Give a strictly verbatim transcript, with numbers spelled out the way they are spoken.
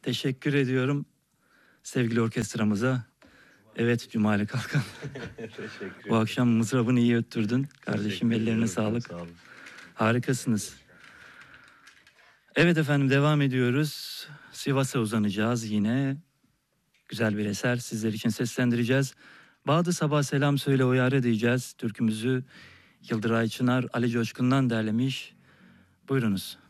Teşekkür ediyorum sevgili orkestramıza. Evet Cumali Kalkan. Bu akşam mızrabını iyi öttürdün. Kardeşim ellerine sağlık. Sağ olun. Harikasınız. Evet efendim devam ediyoruz. Sivas'a uzanacağız yine. Güzel bir eser sizler için seslendireceğiz. Bağdı Sabah Selam Söyle o Yâre diyeceğiz. Türkümüzü Yıldıray Çınar, Ali Coşkun'dan derlemiş. Buyurunuz.